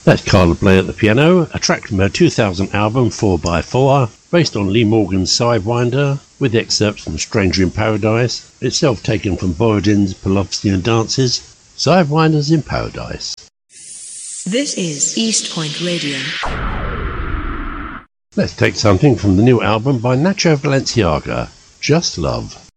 That's Carla Bley at the piano, a track from her 2000 album 4x4, based on Lee Morgan's Sidewinder, with excerpts from Stranger in Paradise, itself taken from Borodin's Pavlovian Dances, Sidewinders in Paradise. This is East Point Radio. Let's take something from the new album by Nacho Valenciaga, Just Love.